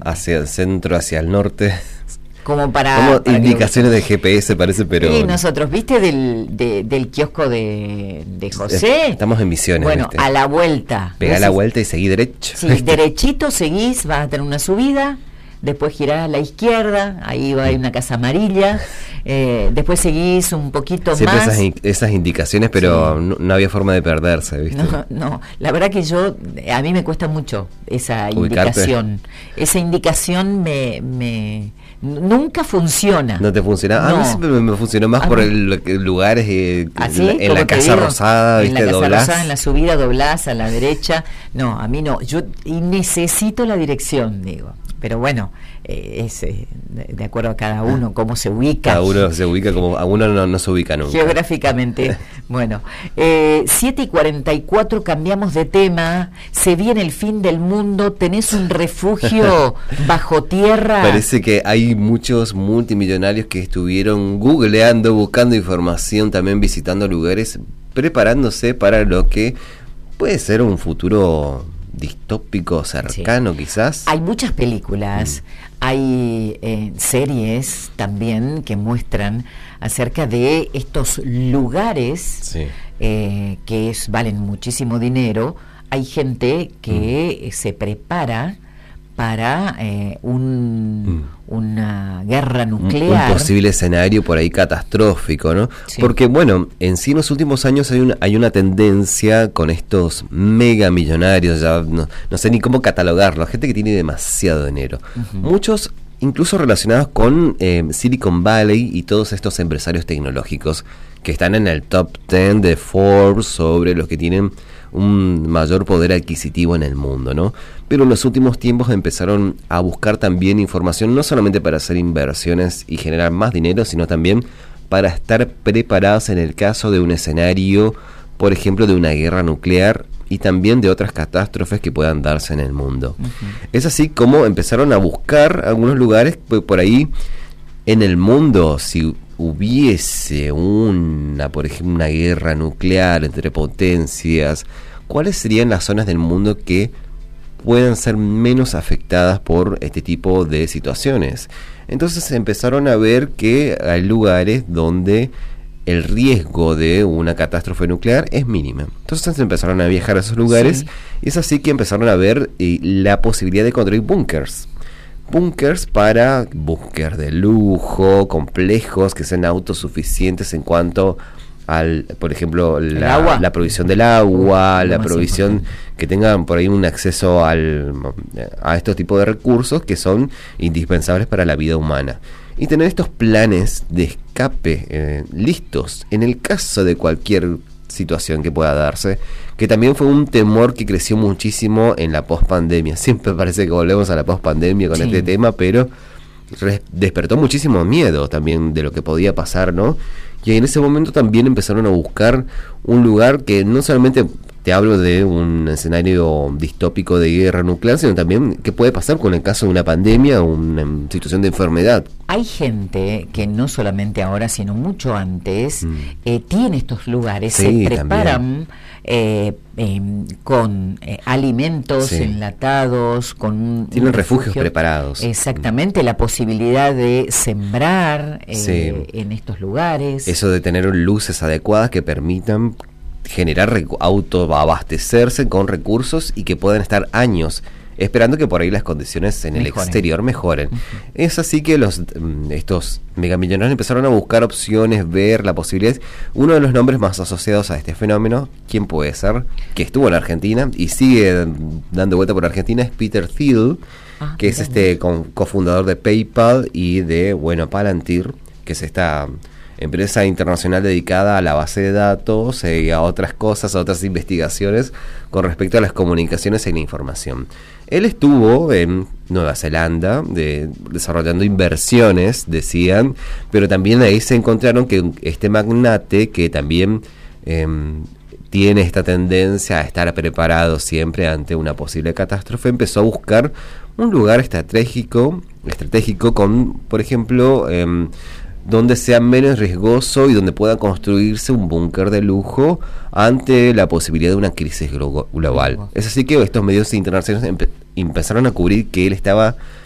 hacia el centro, hacia el norte. Como para... Como indicaciones de GPS parece, pero... Sí, nosotros, ¿viste del kiosco de José? Estamos en Misiones, bueno, ¿viste? A la vuelta. Pegá la vuelta y seguí derecho. Sí, derechito seguís, vas a tener una subida, después girás a la izquierda, ahí hay una casa amarilla, después seguís un poquito siempre más. Esas indicaciones, pero sí. no había forma de perderse, ¿viste? No, la verdad que a mí me cuesta mucho esa ubicarte. indicación. Esa indicación nunca funciona. ¿No te funciona? No. A mí siempre me funcionó más por lugares ¿Así? en la Casa Rosada, ¿viste? En la Casa Doblás. Rosada, en la subida doblás a la derecha. No, a mí no. Yo necesito la dirección, digo. Pero bueno, es de acuerdo a cada uno, cómo se ubica. Cada uno se ubica como... A uno no se ubica nunca. Geográficamente. Bueno, 7:44, cambiamos de tema. Se viene el fin del mundo. ¿Tenés un refugio bajo tierra? Parece que hay muchos multimillonarios que estuvieron googleando, buscando información, también visitando lugares, preparándose para lo que puede ser un futuro distópico cercano, sí. Quizás. Hay muchas películas, hay series también que muestran acerca de estos lugares, sí. Que valen muchísimo dinero. Hay gente que se prepara para una guerra nuclear. Un posible escenario por ahí catastrófico, ¿no? Sí. Porque, bueno, en sí en los últimos años hay una tendencia con estos mega millonarios, ya no sé ni cómo catalogarlo, gente que tiene demasiado dinero. Muchos incluso relacionados con Silicon Valley y todos estos empresarios tecnológicos que están en el top 10 de Forbes sobre los que tienen un mayor poder adquisitivo en el mundo, ¿no? Pero en los últimos tiempos empezaron a buscar también información, no solamente para hacer inversiones y generar más dinero, sino también para estar preparados en el caso de un escenario, por ejemplo, de una guerra nuclear y también de otras catástrofes que puedan darse en el mundo. Es así como empezaron a buscar algunos lugares por ahí en el mundo, si hubiese por ejemplo, una guerra nuclear entre potencias, ¿cuáles serían las zonas del mundo que puedan ser menos afectadas por este tipo de situaciones? Entonces empezaron a ver que hay lugares donde el riesgo de una catástrofe nuclear es mínima. Entonces empezaron a viajar a esos lugares, sí. Y es así que empezaron a ver la posibilidad de construir búnkers. Búnkers para búnkers de lujo, complejos, que sean autosuficientes en cuanto al, por ejemplo, la provisión del agua, la provisión, que tengan por ahí un acceso a estos tipos de recursos que son indispensables para la vida humana. Y tener estos planes de escape listos en el caso de cualquier situación que pueda darse, que también fue un temor que creció muchísimo en la pospandemia. Siempre parece que volvemos a la pospandemia con este tema, pero despertó muchísimo miedo también de lo que podía pasar, ¿no? Y en ese momento también empezaron a buscar un lugar que no solamente te hablo de un escenario distópico de guerra nuclear, sino también qué puede pasar con el caso de una pandemia o una situación de enfermedad. Hay gente que no solamente ahora, sino mucho antes, tiene estos lugares, se preparan con alimentos enlatados, tienen refugios preparados. Exactamente, la posibilidad de sembrar en estos lugares. Eso de tener luces adecuadas que permitan generar autoabastecerse con recursos y que puedan estar años esperando que por ahí las condiciones en el exterior mejoren. Es así que estos megamillonarios empezaron a buscar opciones, ver la posibilidad. Uno de los nombres más asociados a este fenómeno, ¿quién puede ser? Que estuvo en Argentina y sigue dando vuelta por Argentina, es Peter Thiel, que es cofundador de PayPal y de Palantir, que es esta empresa internacional dedicada a la base de datos y a otras cosas, a otras investigaciones con respecto a las comunicaciones y la información. Él estuvo en Nueva Zelanda desarrollando inversiones, decían, pero también ahí se encontraron que este magnate, que también tiene esta tendencia a estar preparado siempre ante una posible catástrofe, empezó a buscar un lugar estratégico con, por ejemplo, donde sea menos riesgoso y donde pueda construirse un búnker de lujo ante la posibilidad de una crisis global. Es así que estos medios internacionales empezaron a cubrir que él estaba